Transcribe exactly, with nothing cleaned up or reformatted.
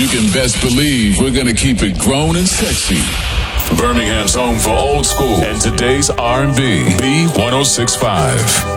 you can best believe we're going to keep it grown and sexy. Birmingham's home for old school and today's R and B. B one oh six point five.